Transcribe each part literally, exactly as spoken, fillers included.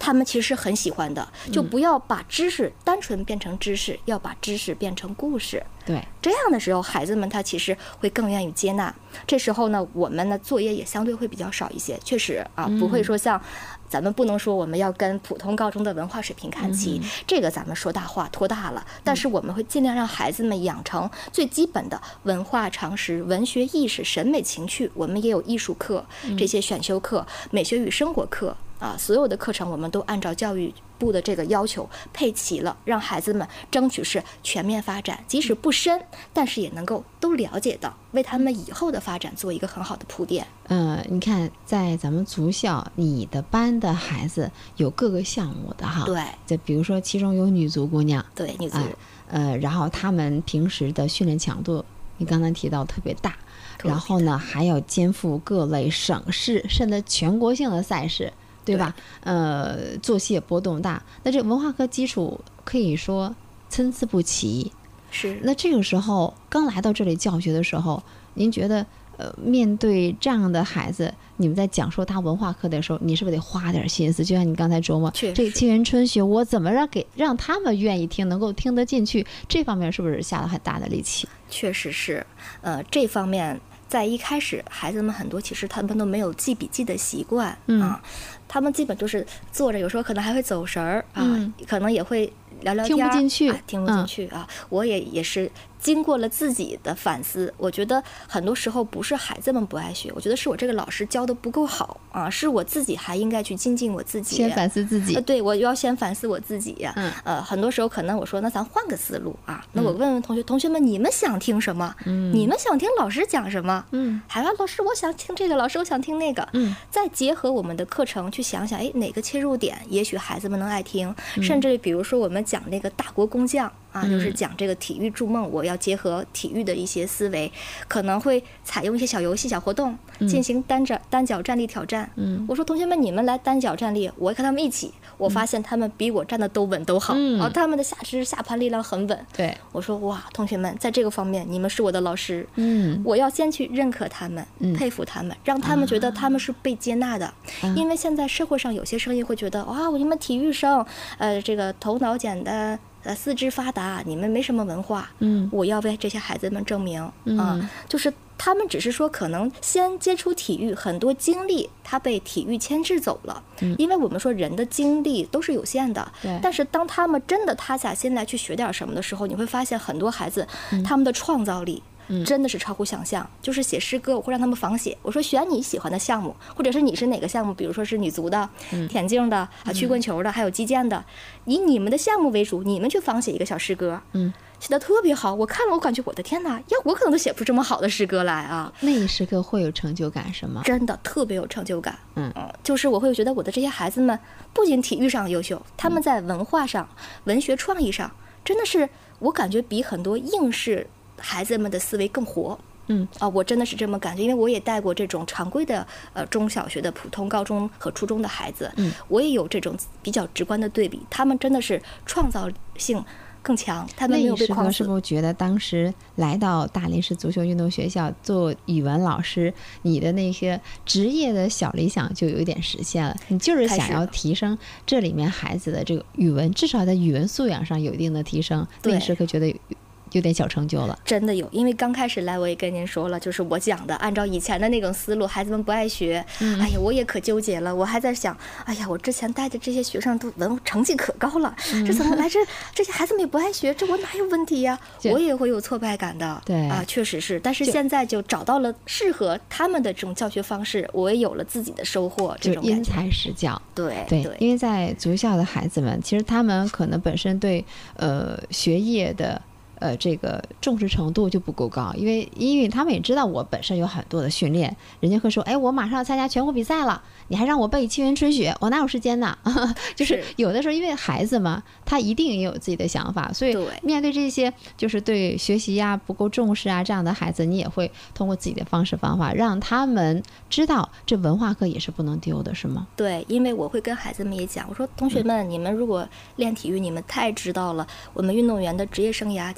他们其实是很喜欢的。就不要把知识单纯变成知识，要把知识变成故事。 对， 这样的时候，孩子们他其实会更愿意接纳。这时候呢，我们的作业也相对会比较少一些，确实啊，不会说像咱们不能说我们要跟普通高中的文化水平看齐，嗯、这个咱们说大话拖大了。但是我们会尽量让孩子们养成最基本的文化常识、文学意识、审美情趣。我们也有艺术课，这些选修课、美学与生活课。啊，所有的课程我们都按照教育部的这个要求配齐了，让孩子们争取是全面发展，即使不深，但是也能够都了解到，为他们以后的发展做一个很好的铺垫。 嗯、呃，你看，在咱们足校，你的班的孩子有各个项目的哈， 对， 就比如说其中有女足姑娘， 对，女足， 呃，呃然后他们平时的训练强度，你刚才提到特别大。然后呢，还要肩负各类省市甚至全国性的赛事。对吧？呃，作息也波动大，那这文化课基础可以说参差不齐。 是。 那这个时候刚来到这里教学的时候，您觉得呃，面对这样的孩子，你们在讲述他文化课的时候，你是不是得花点心思？就像你刚才琢磨，这个沁园春雪，我怎么让给让他们愿意听，能够听得进去？这方面是不是下了很大的力气？ 确实是，呃，这方面。在一开始，孩子们很多其实他们都没有记笔记的习惯、嗯、啊，他们基本就是坐着，有时候可能还会走神儿啊、嗯，可能也会聊聊天， 听不进去， 啊、听不进去、嗯、啊。我也也是经过了自己的反思，我觉得很多时候不是孩子们不爱学，我觉得是我这个老师教的不够好啊，是我自己还应该去精进我自己， 先反思自己。 呃、对，我要先反思我自己呀、 嗯。 呃，很多时候可能我说那咱换个思路啊，那我问问同学，嗯、同学们你们想听什么？嗯，你们想听老师讲什么？嗯，海外老师我想听这个，老师我想听那个。嗯，再结合我们的课程去想想，哎，哪个切入点也许孩子们能爱听，嗯、甚至比如说我们讲那个大国工匠。啊，就是讲这个体育筑梦，我要结合体育的一些思维，可能会采用一些小游戏、小活动，进行单脚单脚站立挑战。嗯，我说同学们，你们来单脚站立，我跟他们一起，我发现他们比我站的都稳都好，嗯、啊，他们的下肢下盘力量很稳。 对， 我说哇，同学们，在这个方面你们是我的老师， 嗯， 我要先去认可他们，嗯、佩服他们，让他们觉得他们是被接纳的。啊、因为现在社会上有些声音会觉得，哇，你们体育生，呃，这个头脑简单。呃，四肢发达，你们没什么文化，嗯，我要为这些孩子们证明、嗯、啊，就是他们只是说可能先接触体育，很多精力他被体育牵制走了，嗯，因为我们说人的精力都是有限的，对，但是当他们真的塌下心来去学点什么的时候，你会发现很多孩子、嗯、他们的创造力。真的是超乎想象，就是写诗歌，我会让他们仿写。我说选你喜欢的项目，或者是你是哪个项目，比如说是女足的、嗯、田径的啊、曲棍球的，还有击剑的，以你们的项目为主，你们去仿写一个小诗歌，嗯，写的特别好。我看了，我感觉我的天哪，要我可能都写不出这么好的诗歌来啊！ 那一时刻会有成就感是吗？ 真的特别有成就感。嗯嗯，就是我会觉得我的这些孩子们不仅体育上优秀，他们在文化上、嗯、文学创意上，真的是我感觉比很多应试。孩子们的思维更活，嗯啊，我真的是这么感觉，因为我也带过这种常规的呃中小学的普通高中和初中的孩子，嗯，我也有这种比较直观的对比，他们真的是创造性更强，他们没有被框死。 是不是觉得当时来到大连市足球运动学校做语文老师，你的那些职业的小理想就有一点实现了？你就是想要提升这里面孩子的这个语文，至少在语文素养上有一定的提升，那一时刻觉得有点小成就了。 真的有，因为刚开始来我也跟您说了，就是我讲的按照以前的那种思路，孩子们不爱学、嗯、哎呀我也可纠结了，我还在想，哎呀我之前带的这些学生都文成绩可高了、嗯、这怎么来这这些孩子们也不爱学，这我哪有问题呀？我也会有挫败感的。 对啊，确实是，但是现在就找到了适合他们的这种教学方式，我也有了自己的收获，这种就因材施教。 对对, 对， 因为在足校的孩子们其实他们可能本身对呃学业的呃，这个重视程度就不够高，因为因为他们也知道我本身有很多的训练，人家会说，哎，我马上要参加全国比赛了，你还让我背沁园春雪，我哪有时间呢？就是有的时候，因为孩子嘛，他一定也有自己的想法，所以面对这些就是对学习呀、啊、不够重视啊这样的孩子，你也会通过自己的方式方法让他们知道，这文化课也是不能丢的，是吗？ 对，因为我会跟孩子们也讲，我说同学们，嗯、你们如果练体育，你们太知道了，我们运动员的职业生涯其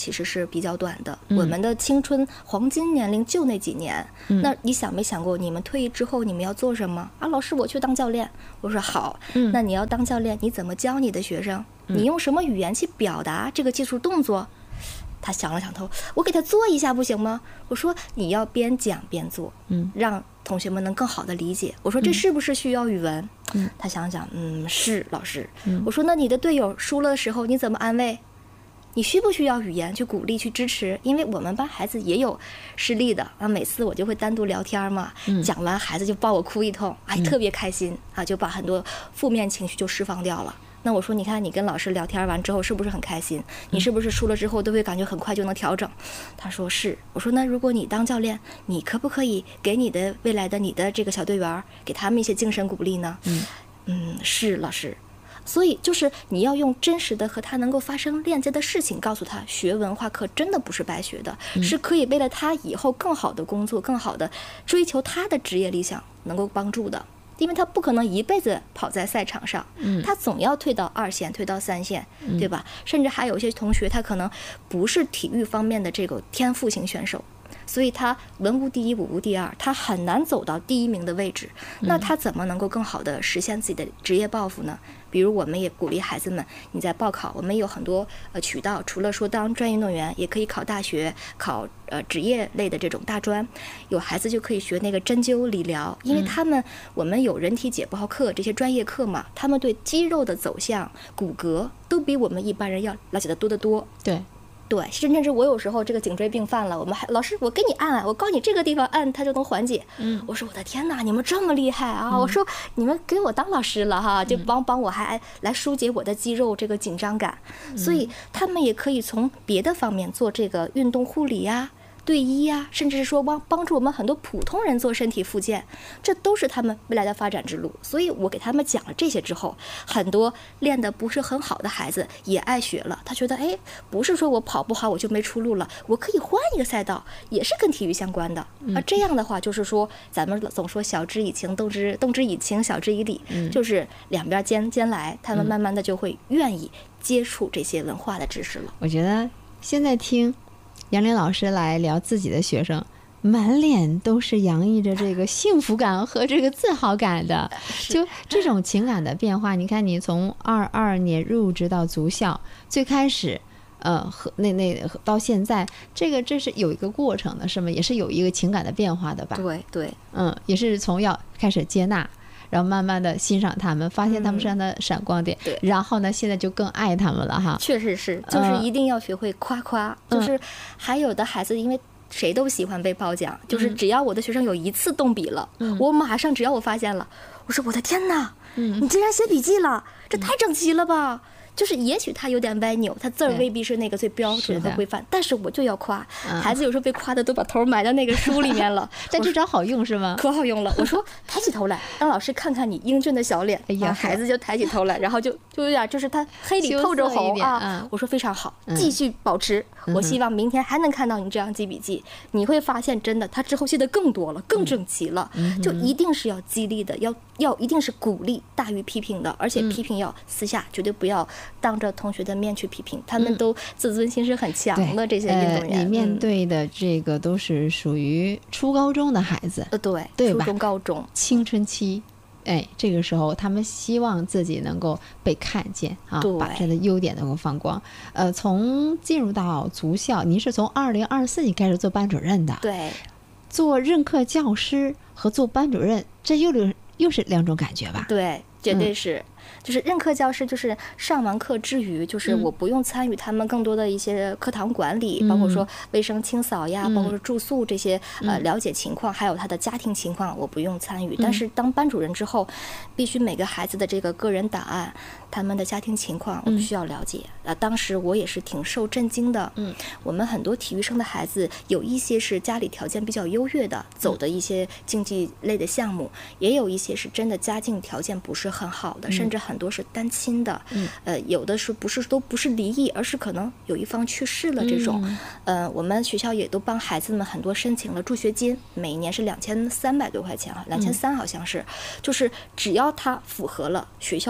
其实是比较短的， 嗯、 我们的青春黄金年龄就那几年、 嗯、 那你想没想过你们退役之后你们要做什么啊？老师我去当教练。我说好、嗯、那你要当教练你怎么教你的学生、嗯、你用什么语言去表达这个技术动作？他想了想头，我给他做一下不行吗？我说你要边讲边做，嗯，让同学们能更好的理解。我说这是不是需要语文？嗯，他想想，嗯，是老师。嗯，我说那你的队友输了的时候你怎么安慰？你需不需要语言去鼓励去支持？因为我们班孩子也有失利的啊，每次我就会单独聊天嘛，嗯、讲完孩子就抱我哭一通，还、哎、特别开心啊，就把很多负面情绪就释放掉了。那我说你看你跟老师聊天完之后是不是很开心？你是不是输了之后都会感觉很快就能调整？他说是。我说那如果你当教练，你可不可以给你的未来的你的这个小队员给他们一些精神鼓励呢？嗯嗯，是老师。所以就是你要用真实的和他能够发生链接的事情告诉他，学文化课真的不是白学的、嗯、是可以为了他以后更好的工作更好的追求他的职业理想能够帮助的。因为他不可能一辈子跑在赛场上，嗯，他总要退到二线退到三线、嗯、对吧？甚至还有一些同学他可能不是体育方面的这个天赋型选手，所以他文无第一武无第二，他很难走到第一名的位置、嗯、那他怎么能够更好的实现自己的职业抱负呢？比如我们也鼓励孩子们，你在报考，我们有很多呃渠道，除了说当专业运动员，也可以考大学，考呃职业类的这种大专。有孩子就可以学那个针灸理疗，因为他们、嗯、我们有人体解剖课这些专业课嘛，他们对肌肉的走向、骨骼都比我们一般人要了解的多得多。 对。 对，甚至我有时候这个颈椎病犯了，我们还老师我给你按按，我告诉你这个地方按它就能缓解。嗯，我说我的天哪，你们这么厉害啊！嗯、我说你们给我当老师了哈，就帮帮我还来疏解我的肌肉这个紧张感。嗯、所以他们也可以从别的方面做这个运动护理呀、队医呀，甚至是说帮帮助我们很多普通人做身体复健，这都是他们未来的发展之路。所以我给他们讲了这些之后，很多练得不是很好的孩子也爱学了。他觉得，哎，不是说我跑不好我就没出路了，我可以换一个赛道，也是跟体育相关的。而这样的话，就是说咱们总说晓之以情，动之动之以情，晓之以理，嗯、就是两边兼兼来，他们慢慢的就会愿意接触这些文化的知识了。 我觉得现在听杨林老师来聊自己的学生，满脸都是洋溢着这个幸福感和这个自豪感的，就这种情感的变化。你看，你从二二年入职到足校，最开始，呃，和那那到现在，这个这是有一个过程的，是吗？也是有一个情感的变化的吧？ 对对， 嗯，也是从要开始接纳。然后慢慢的欣赏他们，发现他们身上的闪光点、嗯、然后呢现在就更爱他们了哈。 确实是，就是一定要学会夸夸、嗯、就是还有的孩子因为谁都喜欢被褒奖、嗯、就是只要我的学生有一次动笔了、嗯、我马上只要我发现了，我说我的天哪、嗯、你竟然写笔记了，这太整齐了吧、嗯，就是也许他有点歪扭，他字儿未必是那个最标准和规范，但是我就要夸、嗯、孩子有时候被夸的都把头埋到那个书里面了但这招好用是吗？ 可好用了。我说抬起头来让老师看看你英俊的小脸、哎呀、孩子就抬起头来，然后就就有点就是他黑里透着红啊、嗯、我说非常好，继续保持、嗯、我希望明天还能看到你这样记笔记、嗯、你会发现真的他之后记得更多了，更整齐了、嗯、就一定是要激励的，要要一定是鼓励大于批评的，而且批评要私下、嗯、绝对不要当着同学的面去批评，他们都自尊心是很强的、嗯、这些运动员、呃、 你面对的这个都是属于初高中的孩子、 呃、对对吧？ 初中高中青春期，哎，这个时候他们希望自己能够被看见啊，把这的优点能够放光。呃，从进入到足校，您是从二零二四年开始做班主任的， 对， 做任课教师和做班主任，这又又是两种感觉吧？ 对，绝对是。嗯，就是任课教师，就是上完课之余，就是我不用参与他们更多的一些课堂管理、嗯、包括说卫生清扫呀、嗯、包括说住宿这些、嗯、呃了解情况，还有他的家庭情况我不用参与、嗯、但是当班主任之后，必须每个孩子的这个个人档案，他们的家庭情况我必须要了解、嗯、呃，当时我也是挺受震惊的。嗯，我们很多体育生的孩子有一些是家里条件比较优越的，走的一些竞技类的项目、嗯、也有一些是真的家境条件不是很好的、嗯、甚至很多是单亲的。嗯，呃，有的是不是都不是离异，而是可能有一方去世了这种。嗯、呃，我们学校也都帮孩子们很多申请了助学金，每年是两千三百多块钱啊，两千三好像是、嗯，就是只要他符合了，学校都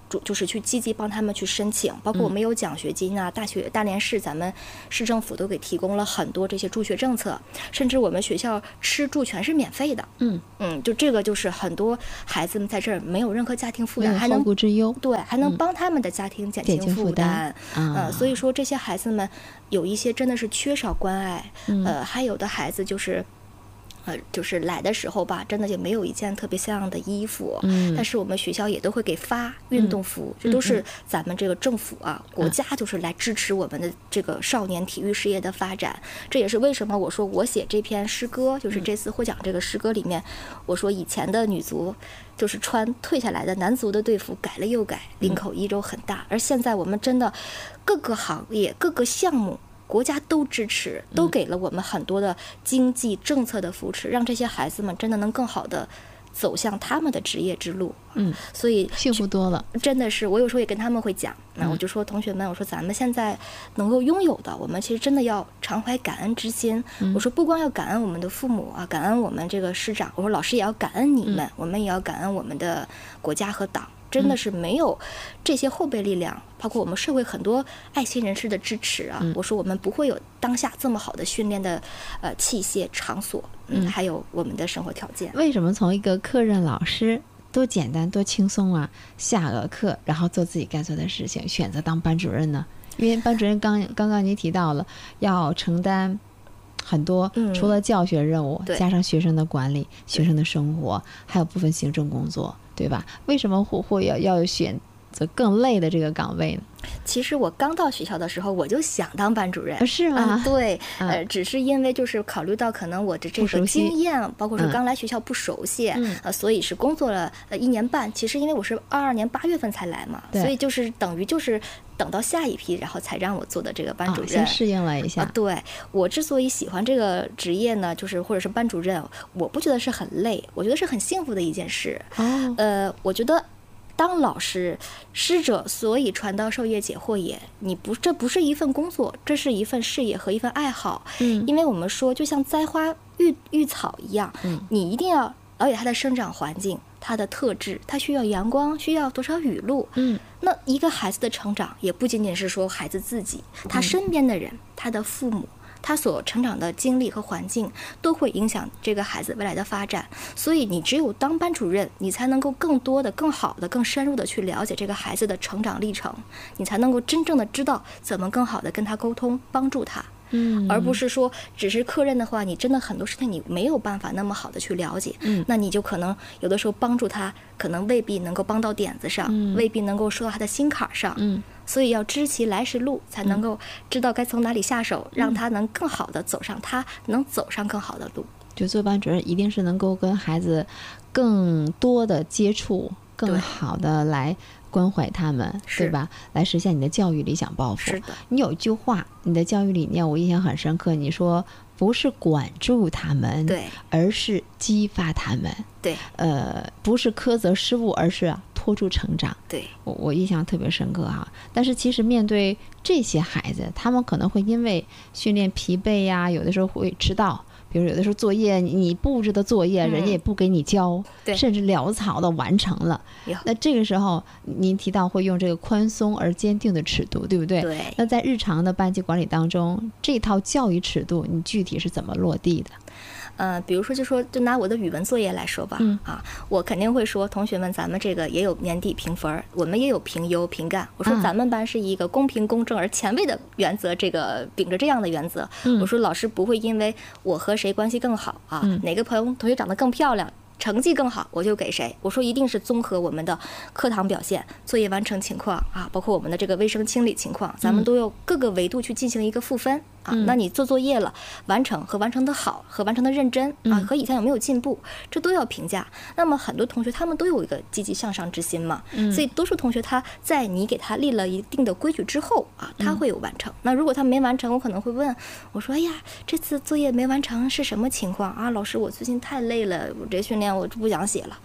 主就是去积极帮他们去申请，包括我们有奖学金啊，大学大连市咱们市政府都给提供了很多这些助学政策，甚至我们学校吃住全是免费的。 嗯嗯，就这个就是很多孩子们在这儿没有任何家庭负担，还能后顾之忧， 对，还能帮他们的家庭减轻负担。 嗯、 呃，所以说这些孩子们有一些真的是缺少关爱， 嗯、 呃，还有的孩子就是。呃，就是来的时候吧，真的也没有一件特别像样的衣服， 嗯， 但是我们学校也都会给发运动服，嗯、这都是咱们这个政府啊，嗯、国家就是来支持我们的这个少年体育事业的发展。这也是为什么我说我写这篇诗歌，就是这次获奖这个诗歌里面，我说以前的女足就是穿退下来的男足的队服，改了又改，领口一周很大，而现在我们真的各个行业各个项目。国家都支持，都给了我们很多的经济政策的扶持，让这些孩子们真的能更好的走向他们的职业之路。 嗯， 所以幸福多了。 真的是，我有时候也跟他们会讲，那我就说同学们，我说咱们现在能够拥有的，我们其实真的要常怀感恩之心。 嗯、 我说不光要感恩我们的父母啊，感恩我们这个师长，我说老师也要感恩你们， 嗯、 我们也要感恩我们的国家和党。真的是没有这些后备力量，包括我们社会很多爱心人士的支持啊， 嗯、 我说我们不会有当下这么好的训练的呃器械场所，嗯，还有我们的生活条件。 为什么从一个课任老师多简单多轻松啊，下个课然后做自己该做的事情，选择当班主任呢？因为班主任刚刚刚你提到了要承担很多， 嗯、 除了教学任务，加上学生的管理、学生的生活，还有部分行政工作。对吧？为什么会会要要选择更累的这个岗位呢？ 其实我刚到学校的时候，我就想当班主任， 是吗？ 嗯、对， 嗯、 呃，只是因为就是考虑到可能我的这个经验，包括说刚来学校不熟悉， 嗯、 呃，所以是工作了呃一年半。其实因为我是二二年八月份才来嘛，所以就是等于就是等到下一批，然后才让我做的这个班主任，哦、 先适应了一下。 呃、对，我之所以喜欢这个职业呢，就是或者是班主任，我不觉得是很累，我觉得是很幸福的一件事。 哦， 呃，我觉得。当老师，师者，所以传道授业解惑也。你不，这不是一份工作，这是一份事业和一份爱好。 嗯， 因为我们说，就像栽花育育草一样， 嗯， 你一定要了解它的生长环境、它的特质，它需要阳光，需要多少雨露。 嗯， 那一个孩子的成长，也不仅仅是说孩子自己，他身边的人，嗯、他的父母。他所成长的经历和环境都会影响这个孩子未来的发展，所以你只有当班主任，你才能够更多的、更好的、更深入的去了解这个孩子的成长历程，你才能够真正的知道怎么更好的跟他沟通，帮助他。 嗯， 而不是说只是课任的话，你真的很多事情你没有办法那么好的去了解， 嗯， 那你就可能有的时候帮助他，可能未必能够帮到点子上， 嗯、 未必能够说到他的心坎上， 嗯， 所以要知其来时路，才能够知道该从哪里下手，嗯、让他能更好的走上他能走上更好的路。 就做班主任一定是能够跟孩子更多的接触，更好的来关怀他们，对吧？来实现你的教育理想抱负。 是的， 你有一句话，你的教育理念我印象很深刻，你说不是管住他们， 对， 而是激发他们， 对， 呃，不是苛责失误，而是拖住成长。 对， 我我印象特别深刻哈。但是其实面对这些孩子，他们可能会因为训练疲惫呀，有的时候会迟到。比如有的时候作业你布置的作业、嗯、人家也不给你交，甚至潦草的完成了，那这个时候您提到会用这个宽松而坚定的尺度，对不对？ 对。 那在日常的班级管理当中，这套教育尺度你具体是怎么落地的？ 呃，比如说就说就拿我的语文作业来说吧， 嗯、 啊，我肯定会说，同学们，咱们这个也有年底评分，我们也有评优评干。我说咱们班是一个公平公正而前卫的原则，这个秉着这样的原则， 嗯、 我说老师不会因为我和谁关系更好啊， 嗯、 哪个朋友同学长得更漂亮。成绩更好，我就给谁。我说一定是综合我们的课堂表现、作业完成情况啊，包括我们的这个卫生清理情况，咱们都有各个维度去进行一个赋分啊。 嗯、 那你做作业了，完成和完成的好和完成的认真啊，和以前有没有进步，这都要评价。那么很多同学他们都有一个积极向上之心嘛， 嗯、 所以多数同学他在你给他立了一定的规矩之后啊，他会有完成。那如果他没完成，我可能会问我说：“哎呀，这次作业没完成是什么情况啊？老师，我最近太累了，我这训练我不想写了。”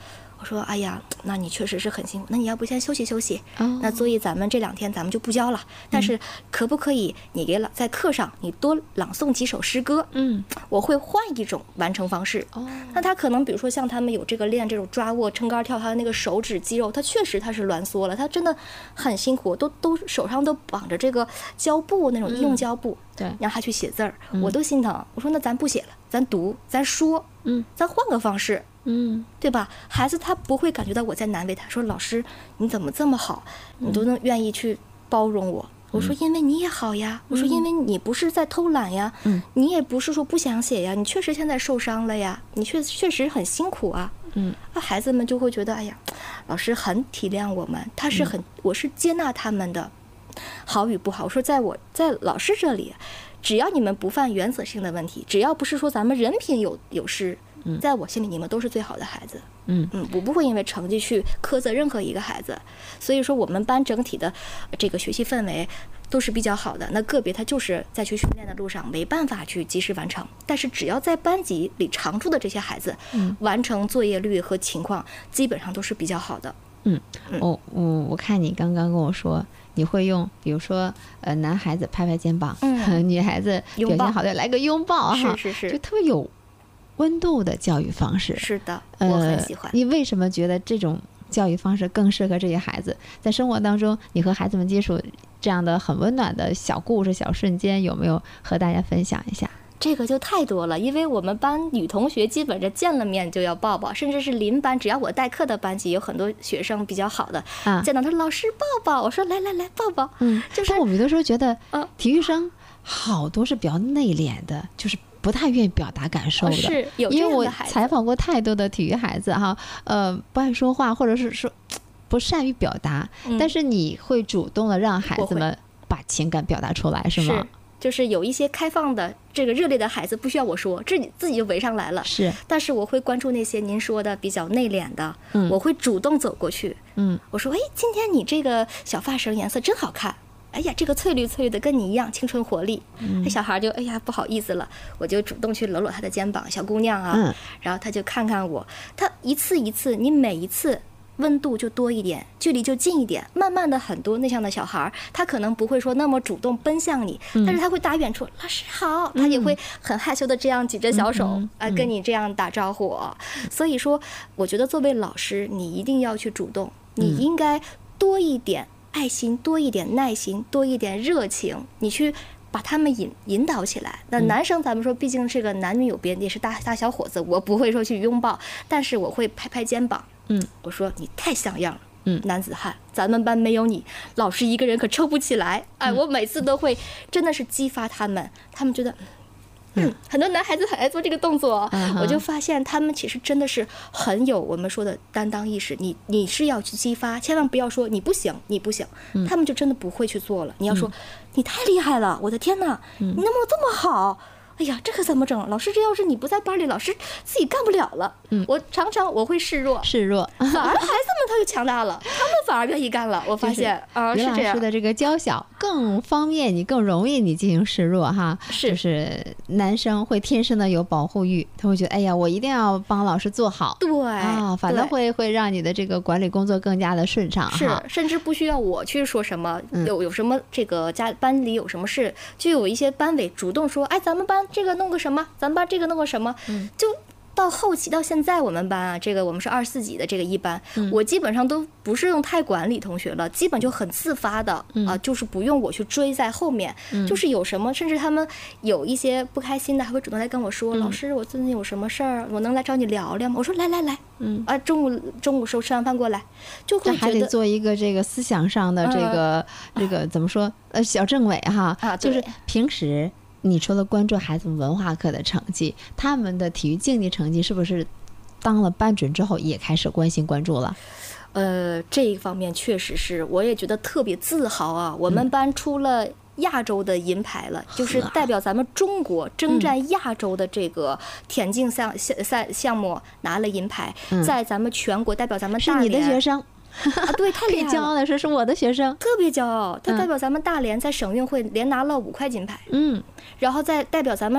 我说哎呀，那你确实是很辛苦，那你要不先休息休息？ 哦、 那所以咱们这两天咱们就不教了，但是可不可以你给朗在课上你多朗诵几首诗歌？ 嗯， 我会换一种完成方式。 哦， 那他可能比如说像他们有这个练这种抓握、撑杆跳，他的那个手指肌肉，他确实他是挛缩了，他真的很辛苦，都都手上都绑着这个胶布那种医用胶布， 嗯、对， 让他去写字儿，我都心疼。我说那咱不写了，咱读，咱说， 嗯， 咱换个方式。 嗯， 对吧？孩子他不会感觉到我在难为他，说老师你怎么这么好，你都能愿意去包容我。嗯、我说因为你也好呀，嗯、我说因为你不是在偷懒呀，嗯、你也不是说不想写呀，你确实现在受伤了呀，你确确实很辛苦啊。 嗯， 那孩子们就会觉得，哎呀，老师很体谅我们，他是很，嗯、我是接纳他们的好与不好。我说在我在老师这里，只要你们不犯原则性的问题，只要不是说咱们人品有有失。在我心里，你们都是最好的孩子。嗯嗯，我不会因为成绩去苛责任何一个孩子。所以说，我们班整体的这个学习氛围都是比较好的。那个别他就是在去训练的路上没办法去及时完成，但是只要在班级里常住的这些孩子，嗯，完成作业率和情况基本上都是比较好的。 嗯，我我我看你刚刚跟我说，你会用，比如说，呃，男孩子拍拍肩膀，嗯，女孩子表现好的来个拥抱， 是是是， 就特别有温度的教育方式。 是的，我很喜欢。 呃、你为什么觉得这种教育方式更适合这些孩子？在生活当中，你和孩子们接触这样的很温暖的小故事、小瞬间，有没有和大家分享一下？ 这个就太多了，因为我们班女同学基本上见了面就要抱抱，甚至是邻班，只要我代课的班级有很多学生比较好的，啊、见到他老师抱抱，我说来来来抱抱。嗯，就是。 但我们有的时候觉得，体育生好多是比较内敛的，就是不太愿意表达感受的。 是有这因为我样的孩子采访过太多的体育孩子哈，呃，不爱说话，或者是说不善于表达，嗯、但是你会主动的让孩子们把情感表达出来，是吗？ 是。就是有一些开放的这个热烈的孩子，不需要我说，自己自己就围上来了。 是， 但是我会关注那些您说的比较内敛的，嗯，我会主动走过去，嗯，我说，哎，今天你这个小发绳颜色真好看，哎呀，这个翠绿翠绿的，跟你一样青春活力。嗯，那小孩就哎呀不好意思了，我就主动去搂搂他的肩膀，小姑娘啊，嗯，然后他就看看我，他一次一次，你每一次。温度就多一点，距离就近一点，慢慢的很多内向的小孩他可能不会说那么主动奔向你，嗯、但是他会打远处老师好，他也会很害羞的这样举着小手啊、嗯呃、跟你这样打招呼、哦嗯、所以说我觉得作为老师你一定要去主动，你应该多一点爱心，多一点耐心，多一点热情，你去把他们引引导起来。那男生咱们说毕竟是个男女有别，也是大大小伙子，我不会说去拥抱，但是我会拍拍肩膀，嗯，我说你太像样了，嗯，男子汉，咱们班没有你，老师一个人可撑不起来。哎，我每次都会真的是激发他们，他们觉得。嗯，很多男孩子很爱做这个动作，嗯、我就发现他们其实真的是很有我们说的担当意识。你你是要去激发，千万不要说你不行，你不行，嗯、他们就真的不会去做了。你要说、嗯、你太厉害了，我的天哪，嗯、你怎么这么好？哎呀，这可怎么整？老师，这要是你不在班里，老师自己干不了了。嗯，我常常我会示弱， 示弱， 反而孩子们他就强大了，他们反而愿意干了。我发现啊，是这样。 刘老师的这个娇小更方便你，更容易你进行示弱哈。 是， 就是男生会天生的有保护欲，他会觉得哎呀，我一定要帮老师做好。 对啊，反倒会会让你的这个管理工作更加的顺畅。 是，甚至不需要我去说什么，有有什么这个家班里有什么事，就有一些班委主动说，哎，咱们班。这个弄个什么，咱们班这个弄个什么，嗯，就到后期到现在我们班啊，这个我们是二四级的这个一班，嗯、我基本上都不是用太管理同学了，基本就很自发的啊、嗯呃，就是不用我去追在后面，嗯、就是有什么，甚至他们有一些不开心的，还会主动来跟我说，嗯、老师，我最近有什么事儿，我能来找你聊聊吗？我说来来来，嗯啊，中午中午时候吃完饭过来，就会觉得还得做一个这个思想上的这个、呃、这个怎么说呃小政委哈，啊，就是平时。你除了关注孩子们文化课的成绩，他们的体育竞技成绩是不是当了班主任之后也开始关心关注了？ 呃，这一方面确实是，我也觉得特别自豪啊！我们班出了亚洲的银牌了，嗯、就是代表咱们中国征战亚洲的这个田径项赛项目拿了银牌，嗯、在咱们全国代表咱们大连。 是你的学生。 啊，对，太厉害了！ 可以骄傲的是，是我的学生， 特别骄傲。他代表咱们大连在省运会连拿了五块金牌，嗯，然后再代表咱们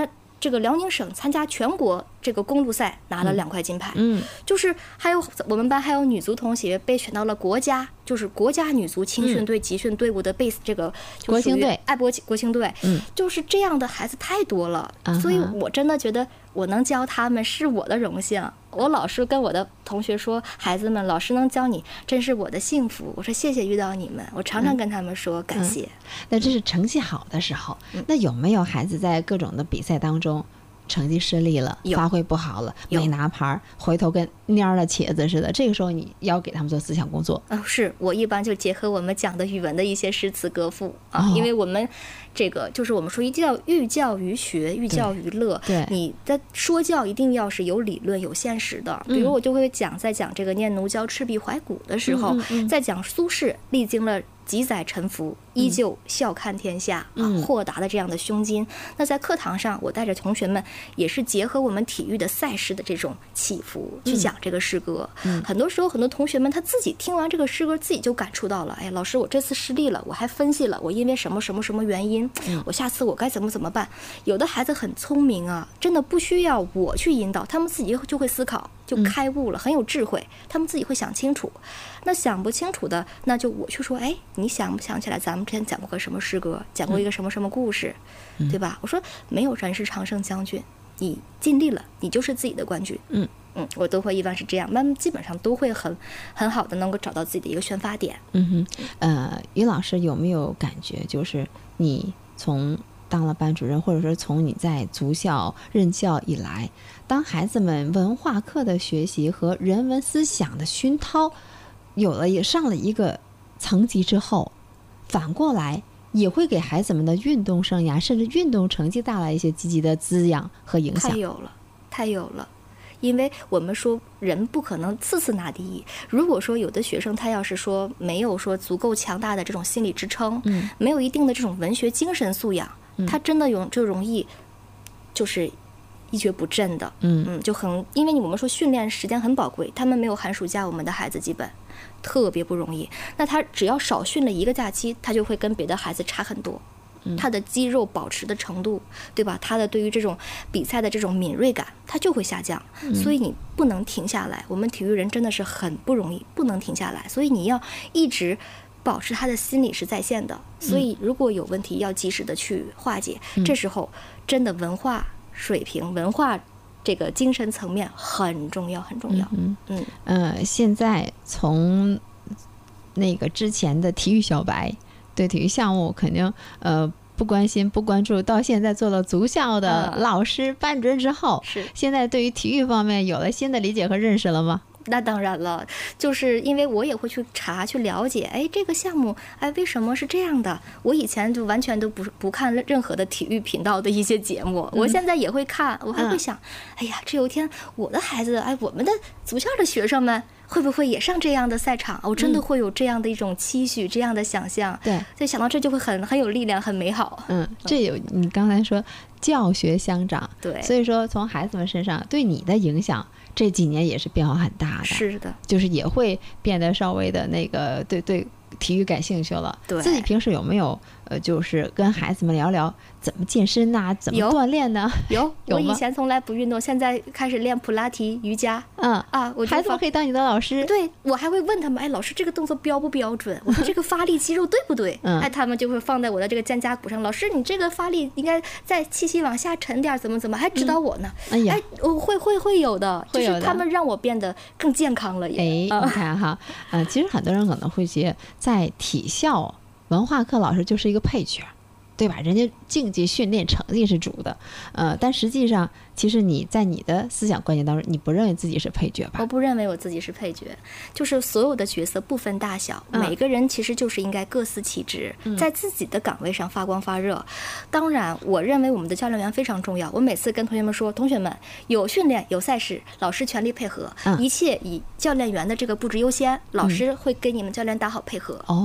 这个辽宁省参加全国这个公路赛拿了两块金牌， 嗯， 就是还有我们班还有女足同学被选到了国家，就是国家女足青训队、集训队伍的 base 这个国青队， 爱国国青队， 嗯， 就是这样的孩子太多了， 嗯、 所以我真的觉得我能教他们是我的荣幸。我老是跟我的同学说，孩子们，老师能教你真是我的幸福。我说谢谢遇到你们，我常常跟他们说、嗯、感谢、 嗯。那这是成绩好的时候，嗯、那有没有孩子在各种的比赛当中成绩失利了，发挥不好了，没拿牌，回头跟蔫了茄子似的？这个时候你要给他们做思想工作。 哦，是我一般就结合我们讲的语文的一些诗词歌赋啊、哦，因为我们这个就是我们说一定要寓教于学，寓教于乐。 对， 你的说教一定要是有理论、有现实的。比如我就会讲，在讲这个念奴娇·赤壁怀古的时候， 嗯嗯嗯、 在讲苏轼历经了几载沉浮，依旧笑看天下、 嗯、 啊，豁达的这样的胸襟。那在课堂上，我带着同学们也是结合我们体育的赛事的这种起伏、嗯、去讲这个诗歌、 嗯。 很多时候，很多同学们他自己听完这个诗歌，自己就感触到了，哎，老师，我这次失利了，我还分析了我因为什么什么什么原因， 嗯、 我下次我该怎么怎么办。有的孩子很聪明啊，真的不需要我去引导，他们自己就会思考，就开悟了，很有智慧，他们自己会想清楚。那想不清楚的，那就我去说，哎，你想不想起来咱们之前讲过个什么诗歌，讲过一个什么什么故事、嗯、对吧？我说没有人是常胜将军，你尽力了，你就是自己的冠军。 嗯嗯，我都会一般是这样，他们基本上都会很很好的能够找到自己的一个宣发点。 嗯哼，呃，于老师有没有感觉，就是你从当了班主任，或者说从你在足校任教以来，当孩子们文化课的学习和人文思想的熏陶有了也上了一个层级之后，反过来也会给孩子们的运动生涯甚至运动成绩带来一些积极的滋养和影响？ 太有了，太有了。因为我们说人不可能次次拿第一，如果说有的学生他要是说没有说足够强大的这种心理支撑， 嗯， 没有一定的这种文学精神素养， 嗯、 他真的有就容易就是一蹶不振的。 嗯嗯，就很因为我们说训练时间很宝贵，他们没有寒暑假，我们的孩子基本特别不容易。那他只要少训了一个假期，他就会跟别的孩子差很多。他的肌肉保持的程度，对吧？他的对于这种比赛的这种敏锐感，他就会下降。所以你不能停下来。我们体育人真的是很不容易，不能停下来。所以你要一直保持他的心理是在线的。所以如果有问题，要及时的去化解。这时候真的文化水平、文化这个精神层面很重要，很重要。 嗯嗯呃，现在从那个之前的体育小白。对体育项目肯定呃不关心不关注，到现在做了足校的老师、嗯、班主任之后， 是现在对于体育方面有了新的理解和认识了吗？ 那当然了，就是因为我也会去查去了解，哎，这个项目，哎，为什么是这样的？我以前就完全都不不看任何的体育频道的一些节目，嗯、我现在也会看，我还会想，嗯、哎呀，这有一天我的孩子，哎，我们的足校的学生们会不会也上这样的赛场？我真的会有这样的一种期许，嗯、这样的想象。 对， 所以想到这就会很很有力量，很美好。 嗯，这有你刚才说教学相长， 对， 所以说从孩子们身上对你的影响。这几年也是变化很大的， 是的， 就是也会变得稍微的那个对对体育感兴趣了。 对， 自己平时有没有呃，就是跟孩子们聊聊怎么健身呐、啊，怎么锻炼呢？ 有，有我以前从来不运动，现在开始练普拉提、瑜伽。 嗯啊，我孩子们可以当你的老师。 对，我还会问他们，哎，老师这个动作标不标准？我说这个发力肌肉对不对？ 嗯， 哎，他们就会放在我的这个肩胛骨上。老师，你这个发力应该在气息往下沉点，怎么怎么，还指导我呢？ 嗯、哎呀， 哎，我会会会有的， 会有的， 就是他们让我变得更健康了也。 哎，你看哈，呃，其实很多人可能会觉得在体校文化课老师就是一个配角。对吧？人家竞技训练成绩是主的，呃，但实际上，其实你在你的思想观念当中，你不认为自己是配角吧？ 我不认为我自己是配角，就是所有的角色不分大小， 嗯、 每个人其实就是应该各司其职， 嗯、 在自己的岗位上发光发热。当然，我认为我们的教练员非常重要。我每次跟同学们说，同学们有训练有赛事，老师全力配合， 嗯、 一切以教练员的这个布置优先，老师会给你们教练打好配合。 哦。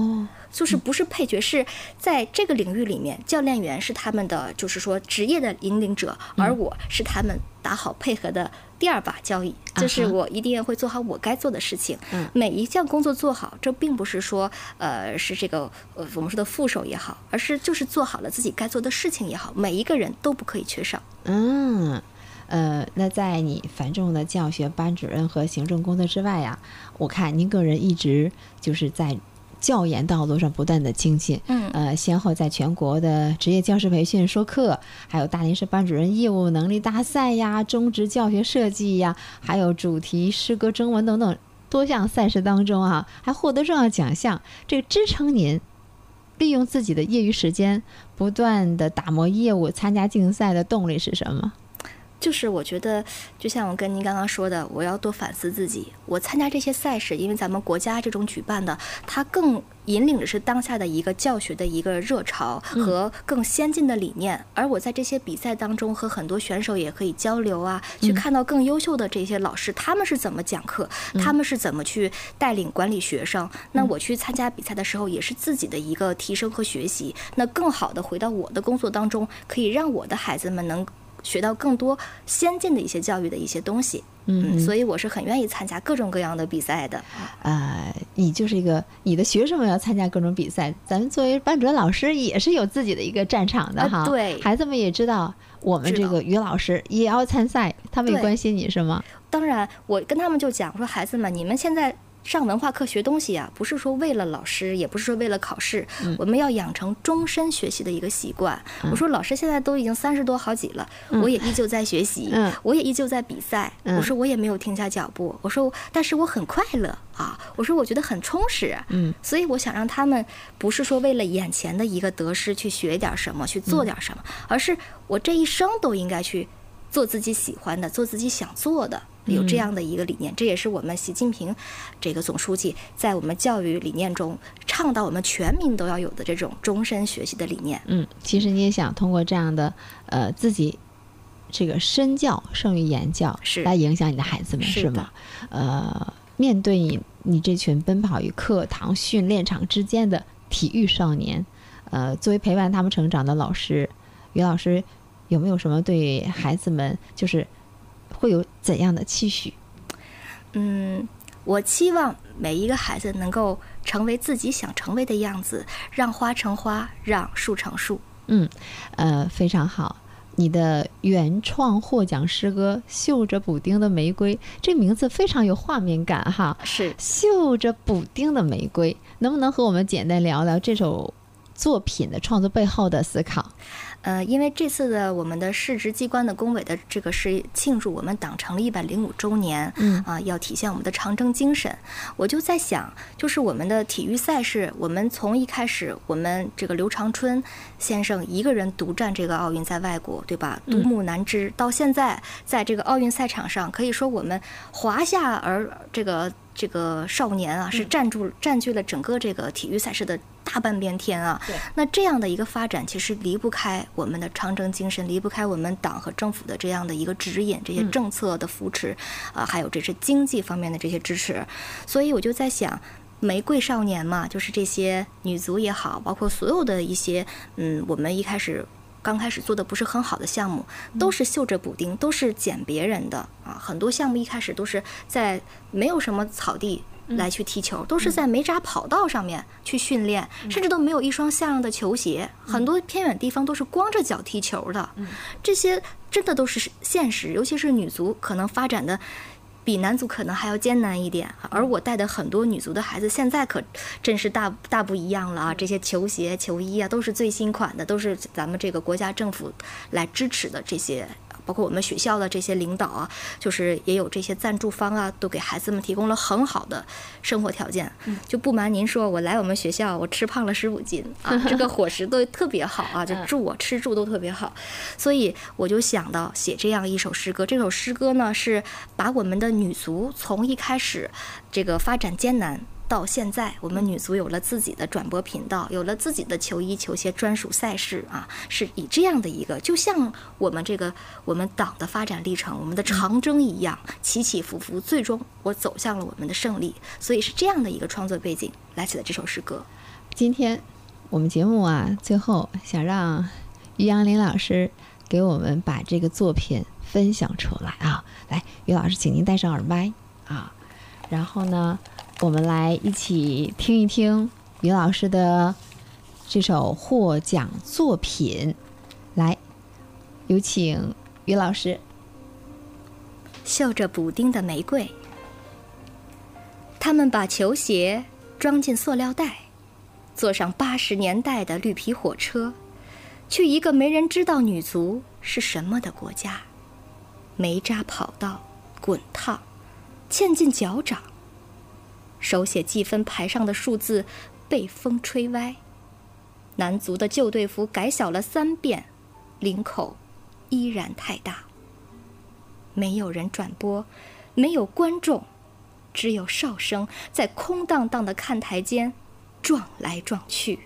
就是不是配角，是在这个领域里面，教练员是他们的就是说职业的引领者，而我是他们打好配合的第二把交椅，就是我一定会做好我该做的事情。每一项工作做好，这并不是说呃是这个呃我们说的副手也好，而是就是做好了自己该做的事情也好，每一个人都不可以缺少。 嗯。呃，那在你繁重的教学、班主任和行政工作之外呀，我看您个人一直就是在教研道路上不断的精进。 嗯， 呃，先后在全国的职业教师培训说课，还有大林市班主任业务能力大赛呀、中职教学设计呀，还有主题诗歌征文等等多项赛事当中啊，还获得重要奖项。这个支撑您利用自己的业余时间不断的打磨业务、参加竞赛的动力是什么？ 就是我觉得，就像我跟您刚刚说的，我要多反思自己。我参加这些赛事，因为咱们国家这种举办的，它更引领的是当下的一个教学的一个热潮和更先进的理念。嗯、而我在这些比赛当中和很多选手也可以交流啊，去看到更优秀的这些老师，他们是怎么讲课，嗯、他们是怎么去带领管理学生。嗯、那我去参加比赛的时候，也是自己的一个提升和学习。那更好的回到我的工作当中，可以让我的孩子们能学到更多先进的一些教育的一些东西。嗯，嗯所以我是很愿意参加各种各样的比赛的。 呃，你就是一个你的学生们要参加各种比赛，咱们作为班主任老师也是有自己的一个战场的哈。 呃、对， 孩子们也知道我们这个于老师也要参赛，他们也关心你是吗？ 当然，我跟他们就讲说，孩子们，你们现在上文化课学东西啊，不是说为了老师，也不是说为了考试，嗯、我们要养成终身学习的一个习惯。嗯、我说老师现在都已经三十多好几了，嗯、我也依旧在学习，嗯、我也依旧在比赛。嗯、我说我也没有停下脚步，我说但是我很快乐啊，我说我觉得很充实。嗯，所以我想让他们不是说为了眼前的一个得失去学点什么，去做点什么，嗯、而是我这一生都应该去做自己喜欢的，做自己想做的。有这样的一个理念，这也是我们习近平这个总书记在我们教育理念中倡导我们全民都要有的这种终身学习的理念。 嗯，其实你也想通过这样的呃自己这个身教胜于言教， 是来影响你的孩子们，是, 是吗？呃，面对你你这群奔跑于课堂训练场之间的体育少年，呃，作为陪伴他们成长的老师，于老师有没有什么对孩子们就是会有怎样的期许？ 嗯，我期望每一个孩子能够成为自己想成为的样子，让花成花，让树成树。 嗯，呃，非常好。你的原创获奖诗歌《绣着补丁的玫瑰》，这名字非常有画面感哈。 是绣着补丁的玫瑰，能不能和我们简单聊聊这首作品的创作背后的思考？ 呃，因为这次的我们的市直机关的工委的这个是庆祝我们党成立一百零五周年，嗯啊，要体现我们的长征精神。我就在想，就是我们的体育赛事，我们从一开始，我们这个刘长春先生一个人独占这个奥运在外国，对吧？独木难支，到现在在这个奥运赛场上，可以说我们华夏而这个。这个少年啊，是占住占据了整个这个体育赛事的大半边天啊。那这样的一个发展，其实离不开我们的长征精神，离不开我们党和政府的这样的一个指引，这些政策的扶持啊、呃，还有这是经济方面的这些支持。所以我就在想，玫瑰少年嘛，就是这些女足也好，包括所有的一些嗯，我们一开始。刚开始做的不是很好的项目，都是绣着补丁，都是捡别人的啊。很多项目一开始都是在没有什么草地来去踢球，都是在没闸跑道上面去训练，甚至都没有一双像样的球鞋。很多偏远地方都是光着脚踢球的，这些真的都是现实。尤其是女足，可能发展的比男足可能还要艰难一点，而我带的很多女足的孩子现在可真是大大不一样了啊！这些球鞋、球衣啊，都是最新款的，都是咱们这个国家政府来支持的这些。包括我们学校的这些领导啊，就是也有这些赞助方啊，都给孩子们提供了很好的生活条件。就不瞒您说，我来我们学校，我吃胖了十五斤啊，这个伙食都特别好啊，就住我吃住都特别好。所以我就想到写这样一首诗歌，这首诗歌呢是把我们的女足从一开始这个发展艰难。到现在，我们女足有了自己的转播频道，有了自己的球衣球鞋专属赛事啊，是以这样的一个，就像我们这个我们党的发展历程，我们的长征一样，起起伏伏，最终我走向了我们的胜利。所以是这样的一个创作背景来写的这首诗歌。 今天我们节目啊，最后想让于杨林老师给我们把这个作品分享出来啊！来，于老师，请您戴上耳麦啊，然后呢，我们来一起听一听于老师的这首获奖作品。来，有请于老师。 绣着补丁的玫瑰，他们把球鞋装进塑料袋，坐上八十年代的绿皮火车，去一个没人知道女足是什么的国家。煤渣跑道滚烫，嵌进脚掌，手写积分牌上的数字被风吹歪。男足的旧队服改小了三遍，领口依然太大。没有人转播，没有观众，只有哨声在空荡荡的看台间撞来撞去。